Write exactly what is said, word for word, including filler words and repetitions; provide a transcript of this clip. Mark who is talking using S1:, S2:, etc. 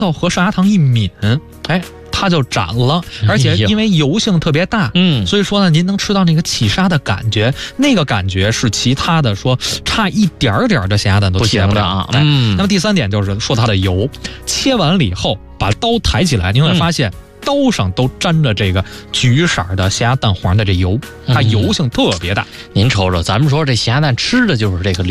S1: 到和上牙糖一抿，哎，它就斩了，而且因为油性特别大，
S2: 嗯，
S1: 所以说呢，您能吃到那个起沙的感觉，那个感觉是其他的说差一点点的咸鸭蛋都替代不了
S2: 啊。
S1: 嗯，那么第三点就是说它的油，切完了以后，把刀抬起来，您会发现。嗯刀上都沾着这个橘色的咸鸭蛋黄的这油，它油性特别大。
S2: 嗯、您瞅瞅，咱们说这咸鸭蛋吃的就是这个